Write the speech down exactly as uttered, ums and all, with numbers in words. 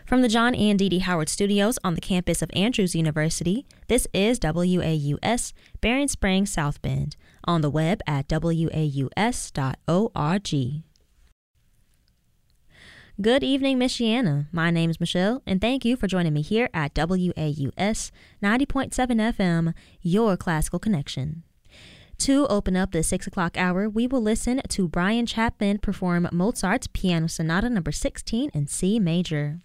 From the John and Dee Dee Howard Studios on the campus of Andrews University, this is W A U S, Berrien Springs, South Bend, on the web at w a u s dot org. Good evening, Michiana. My name is Michelle, and thank you for joining me here at W A U S ninety point seven F M, your classical connection. To open up the six o'clock hour, we will listen to Bryan Chapman perform Mozart's Piano Sonata number sixteen in C major.